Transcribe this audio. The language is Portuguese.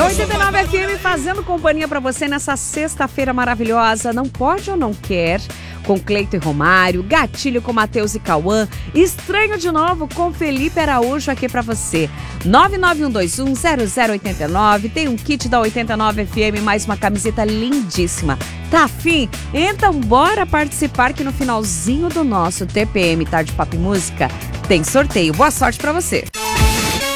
89 FM fazendo companhia pra você nessa sexta-feira maravilhosa. Não pode ou não quer? Com Cleito e Romário, Gatilho com Matheus e Cauã, Estranho de Novo com Felipe Araújo aqui pra você. 991210089, tem um kit da 89 FM, mais uma camiseta lindíssima. Tá afim? Então bora participar que no finalzinho do nosso TPM Tarde Papo e Música tem sorteio. Boa sorte pra você.